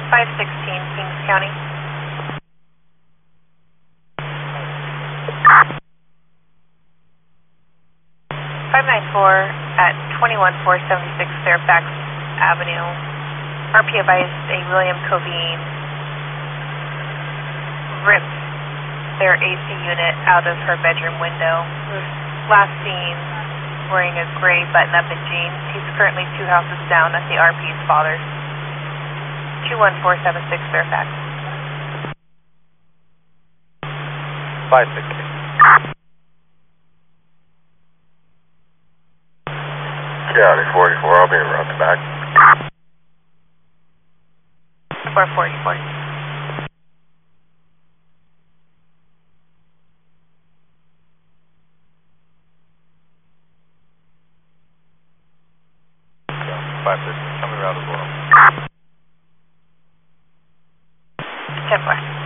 516 Kings County. 594 at 21476 Fairfax Avenue. RP advised a William Covine ripped their AC unit out of her bedroom window. Was last seen wearing a gray button-up and jeans. He's currently 2 houses down at the RP's father's. 21476 Fairfax. 516. County 44, I'll be around the back. 444. So, 516, coming around as well. 10-4.